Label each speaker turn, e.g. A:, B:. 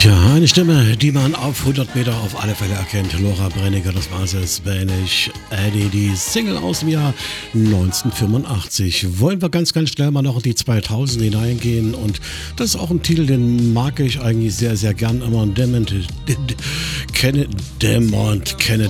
A: Ja, eine Stimme, die man auf 100 Meter auf alle Fälle erkennt. Laura Brennecke, das war es, Spanish Eddie, die Single aus dem Jahr 1985. Wollen wir ganz schnell mal noch in die 2000 hineingehen, und das ist auch ein Titel, den mag ich eigentlich sehr, sehr gern immer. Demont Kennedy